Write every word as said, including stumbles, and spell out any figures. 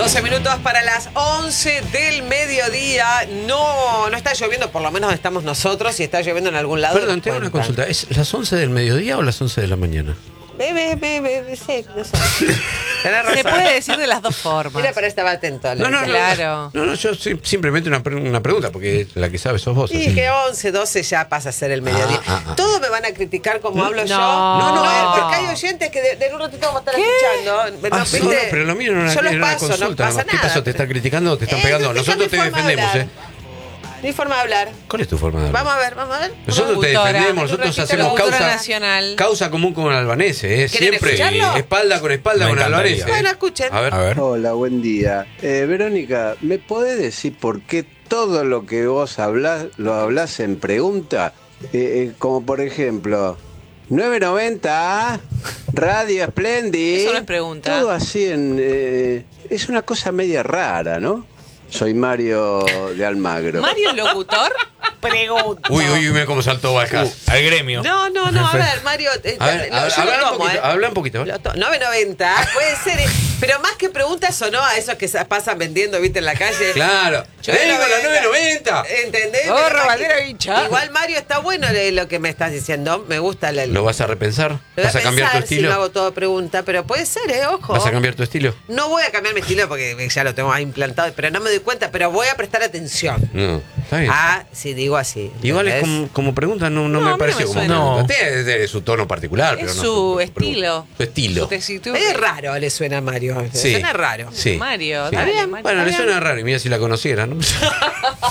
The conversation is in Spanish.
doce minutos para las once del mediodía. No, no está lloviendo, por lo menos donde estamos nosotros. Si está lloviendo en algún lado. Perdón, tengo una consulta. ¿Es las once del mediodía o las once de la mañana? Bebe, bebe, bebe, sí, no sé. Se puede decir de las dos formas. Mira, para estaba atento. No, no, no, claro. No, no, yo sí, simplemente una, una pregunta, porque la que sabe sos vos. Sí, así. que once, doce ya pasa a ser el mediodía. Ah, ah, ah. Todos me van a criticar como No, hablo no, yo. no, no, no. porque hay oyentes que de, de un ratito vamos a estar escuchando. Ah, ¿No, sí, viste? no, pero lo mío era una, Yo los era una paso, consulta. no pasa nada más. ¿Qué nada. pasó? ¿Te están criticando o te están Eh, pegando? esa es Nosotros mi te forma de defendemos, hablar. ¿eh? Mi forma de hablar. ¿Cuál es tu forma de hablar? Vamos a ver, vamos a ver. Nosotros te Locutora, defendemos, nosotros registro hacemos locutora causa, nacional. causa común con Albanese, ¿eh? ¿Quieren Siempre escucharlo? espalda con espalda Me con encantaría. Albanese. Bueno, ¿eh? escuchen. A ver. A ver. Hola, buen día. Eh, Verónica, ¿me podés decir por qué todo lo que vos hablás, lo hablás en pregunta? Eh, eh, como por ejemplo, nueve noventa, Radio Splendid. Eso no es pregunta. Todo así en... eh, es una cosa media rara, ¿no? Soy Mario de Almagro. ¿Mario es locutor? Pregunta. Uy, uy, uy, mira cómo saltó Valcas. Uh, al gremio. No, no, no, a ver, Mario. eh, A ver, no, a ver, yo habla lo un tomo, poquito, ¿eh? habla un poquito. Lo to- nueve noventa, puede ser. eh, Pero más que preguntas sonó a esos que se pasan vendiendo, viste, en la calle. Claro. Yo ¡Vengo no a las me- nueve noventa! ¿Entendés? Gorro, Pero más bandera, que- hincha. Igual, Mario, está bueno le- lo que me estás diciendo. Me gusta la. ¿Lo vas a repensar? Lo voy ¿Vas a cambiar tu pensar si no estilo? hago todo pregunta, pero puede ser, ¿eh? Ojo. ¿Vas a cambiar tu estilo? No voy a cambiar mi estilo porque ya lo tengo ahí implantado, pero no me doy cuenta, pero voy a prestar atención. No, está bien. Ah, si digo así. Igual es ¿entendés? como, como pregunta, no, no, No, a mí me no pareció me como suena. pregunta. No. Tiene de su tono particular, pero Es no su pregunta. estilo. Su estilo. Su tesitura. Es raro, le suena a Mario. Sí. Suena raro. Sí. Mario, Sí. dale, bien. Mario. Bueno, le Está suena raro y mira si la conociera, ¿no?